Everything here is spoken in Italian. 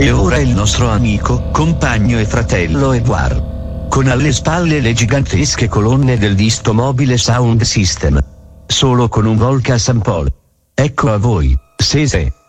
E ora il nostro amico, compagno e fratello Edouard. Con alle spalle le gigantesche colonne del Disto Mobile Sound System. Solo con un Volca Sample. Ecco a voi, Sese.